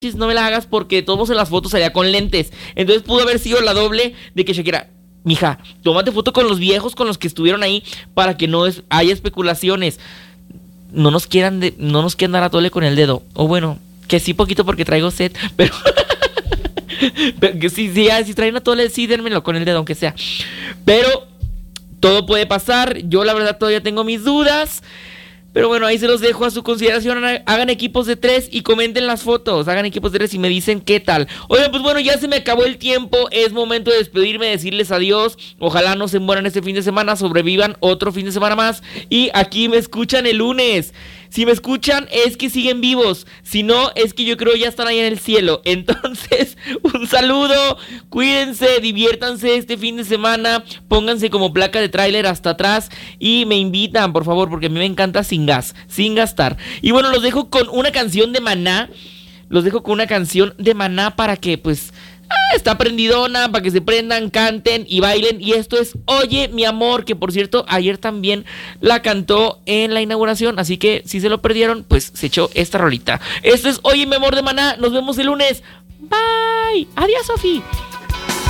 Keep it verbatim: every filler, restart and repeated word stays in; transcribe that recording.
no me la hagas porque todos en las fotos salía con lentes. Entonces pudo haber sido la doble de que Shakira, mija, tómate foto con los viejos, con los que estuvieron ahí, para que no es, haya especulaciones. No nos quieran de, no nos quieran dar a tole con el dedo. O bueno, que sí poquito porque traigo sed, pero, pero que sí, sí, si traen a tole, sí, denmelo con el dedo, aunque sea. Pero todo puede pasar. Yo la verdad todavía tengo mis dudas. Pero bueno, ahí se los dejo a su consideración. Hagan equipos de tres y comenten las fotos. Hagan equipos de tres y me dicen qué tal. Oigan, pues bueno, ya se me acabó el tiempo. Es momento de despedirme, decirles adiós. Ojalá no se mueran este fin de semana, sobrevivan otro fin de semana más. Y aquí me escuchan el lunes. Si me escuchan es que siguen vivos. Si no, es que yo creo ya están ahí en el cielo. Entonces, un saludo. Cuídense, diviértanse este fin de semana. Pónganse como placa de tráiler hasta atrás. Y me invitan, por favor, porque a mí me encanta sin gas, sin gastar. Y bueno, los dejo con una canción de Maná. Los dejo con una canción de Maná para que, pues... Ah, está prendidona, para que se prendan, canten y bailen. Y esto es Oye mi amor, que por cierto ayer también la cantó en la inauguración. Así que si se lo perdieron, pues se echó esta rolita. Esto es Oye mi amor de Maná. Nos vemos el lunes. Bye. Adiós, Sofi.